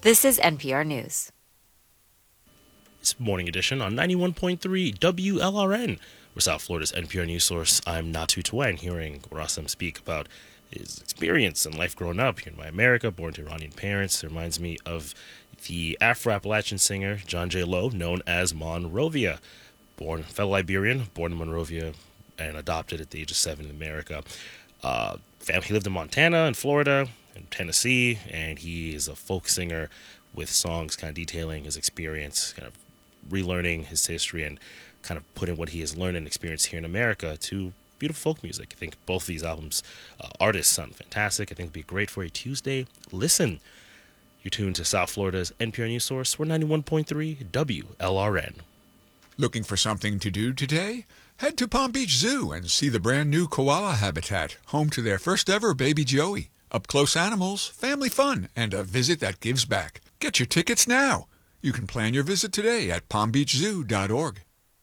This is NPR News. It's Morning Edition on 91.3 WLRN. We're South Florida's NPR News source. I'm Natu Tawang, hearing Rassam speak about his experience and life growing up here in America, born to Iranian parents. It reminds me of the Afro-Appalachian singer John J. Lowe, known as Monrovia. Fellow Liberian, born in Monrovia and adopted at the age of 7 in America. He lived in Montana and Florida and Tennessee, and he is a folk singer with songs kind of detailing his experience, kind of relearning his history and kind of putting what he has learned and experienced here in America to beautiful folk music. I think both of these albums, artists sound fantastic. I think it'd be great for a Tuesday listen. You're tuned to South Florida's NPR News source. We're 91.3 WLRN. Looking for something to do today? Head to Palm Beach Zoo and see the brand new koala habitat, home to their first ever baby Joey. Up-close animals, family fun, and a visit that gives back. Get your tickets now. You can plan your visit today at palmbeachzoo.org.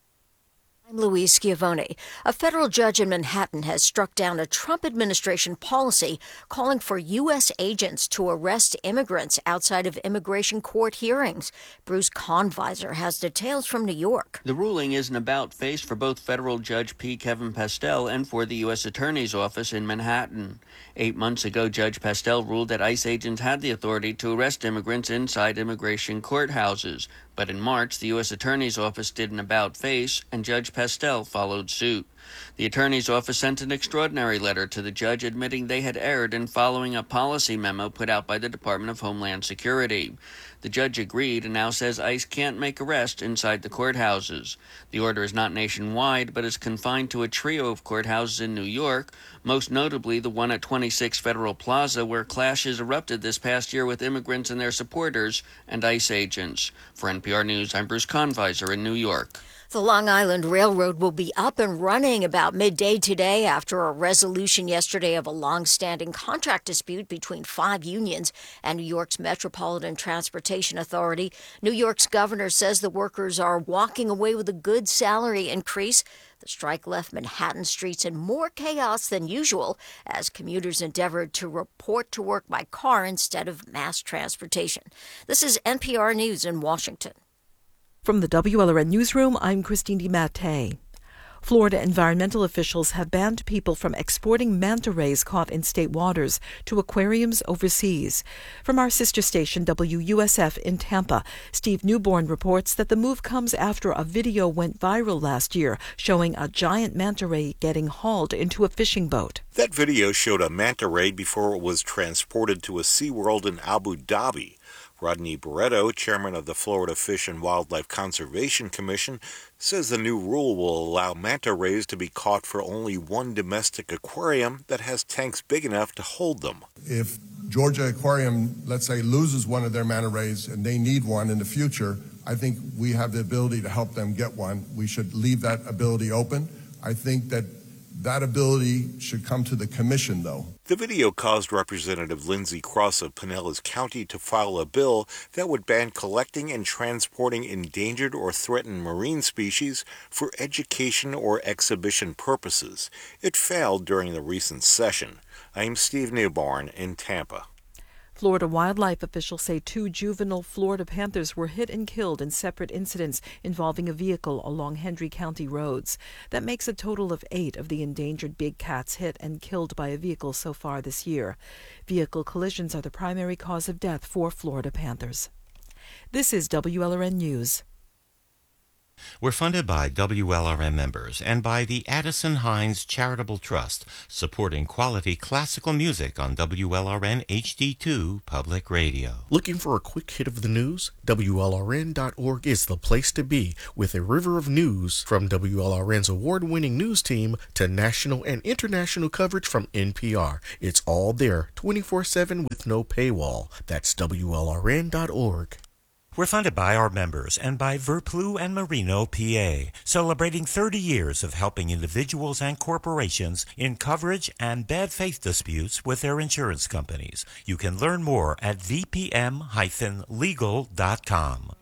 I'm Louise Schiavone. A federal judge in Manhattan has struck down a Trump administration policy calling for U.S. agents to arrest immigrants outside of immigration court hearings. Bruce Kahnweiser has details from New York. The ruling is an about-face for both federal Judge P. Kevin Pastel and for the U.S. Attorney's Office in Manhattan. 8 months ago, Judge Pastel ruled that ICE agents had the authority to arrest immigrants inside immigration courthouses. But in March, the U.S. Attorney's Office did an about-face, and Judge Pastel followed suit. The Attorney's Office sent an extraordinary letter to the judge admitting they had erred in following a policy memo put out by the Department of Homeland Security. The judge agreed and now says ICE can't make arrests inside the courthouses. The order is not nationwide, but is confined to a trio of courthouses in New York, most notably the one at 26 Federal Plaza, where clashes erupted this past year with immigrants and their supporters and ICE agents. For NPR News, I'm Bruce Kahnweiser in New York. The Long Island Railroad will be up and running about midday today after a resolution yesterday of a long-standing contract dispute between 5 unions and New York's Metropolitan Transportation Authority. New York's governor says the workers are walking away with a good salary increase. The strike left Manhattan streets in more chaos than usual as commuters endeavored to report to work by car instead of mass transportation. This is NPR News in Washington. From the WLRN Newsroom, I'm Christine DiMattei. Florida environmental officials have banned people from exporting manta rays caught in state waters to aquariums overseas. From our sister station, WUSF in Tampa, Steve Newborn reports that the move comes after a video went viral last year showing a giant manta ray getting hauled into a fishing boat. That video showed a manta ray before it was transported to a SeaWorld in Abu Dhabi. Rodney Barreto, chairman of the Florida Fish and Wildlife Conservation Commission, says the new rule will allow manta rays to be caught for only one domestic aquarium that has tanks big enough to hold them. If Georgia Aquarium, let's say, loses one of their manta rays and they need one in the future, I think we have the ability to help them get one. We should leave that ability open. I think that ability should come to the commission, though. The video caused Representative Lindsey Cross of Pinellas County to file a bill that would ban collecting and transporting endangered or threatened marine species for education or exhibition purposes. It failed during the recent session. I'm Steve Newborn in Tampa. Florida wildlife officials say 2 juvenile Florida panthers were hit and killed in separate incidents involving a vehicle along Hendry County roads. That makes a total of 8 of the endangered big cats hit and killed by a vehicle so far this year. Vehicle collisions are the primary cause of death for Florida panthers. This is WLRN News. We're funded by WLRN members and by the Addison Hines Charitable Trust, supporting quality classical music on WLRN HD2 Public Radio. Looking for a quick hit of the news? WLRN.org is the place to be, with a river of news from WLRN's award-winning news team to national and international coverage from NPR. It's all there, 24/7 with no paywall. That's WLRN.org. We're funded by our members and by Verplu and Marino, PA, celebrating 30 years of helping individuals and corporations in coverage and bad faith disputes with their insurance companies. You can learn more at vpm-legal.com.